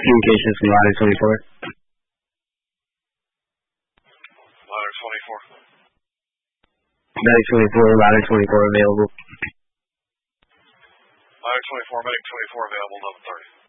Communications from Ladder 24. Ladder 24. Medic 24, Ladder 24 available. Ladder 24, Medic 24 available, 11:30.